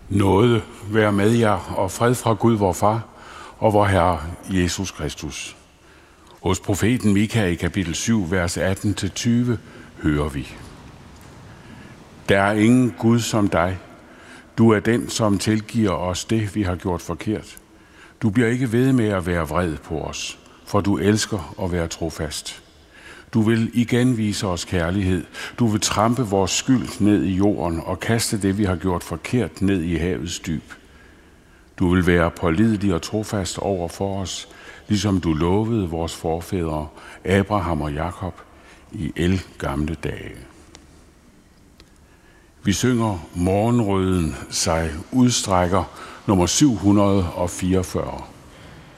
Nåde være med jer og fred fra Gud vor Far og vor Herre Jesus Kristus. Hos profeten Mika i kapitel 7, vers 18-20 hører vi: Der er ingen Gud som dig. Du er den, som tilgiver os det, vi har gjort forkert. Du bliver ikke ved med at være vred på os, for du elsker at være trofast. Du vil igen vise os kærlighed. Du vil trampe vores skyld ned i jorden og kaste det, vi har gjort forkert, ned i havets dyb. Du vil være pålidelig og trofast over for os, ligesom du lovede vores forfædre, Abraham og Jakob, i ældgamle dage. Vi synger Morgenrøden sig udstrækker, nummer 744.